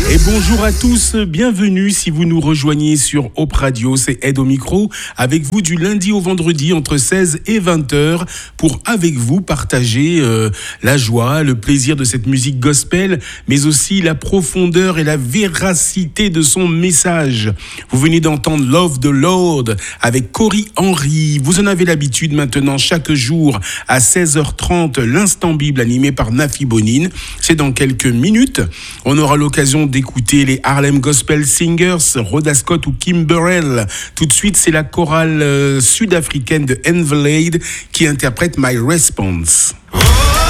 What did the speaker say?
Et bonjour à tous, bienvenue si vous nous rejoignez sur Hope Radio, c'est Ed au micro, avec vous du lundi au vendredi entre 16 et 20h pour avec vous partager la joie, le plaisir de cette musique gospel, mais aussi la profondeur et la véracité de son message. Vous venez d'entendre Love the Lord avec Cory Henry. Vous en avez l'habitude maintenant chaque jour à 16h30, l'instant Bible animé par Nafi Bonine. C'est dans quelques minutes. On aura l'occasion d'écouter les Harlem Gospel Singers, Rhoda Scott ou Kim Burrell. Tout de suite, c'est la chorale sud-africaine de Envelade qui interprète My Response.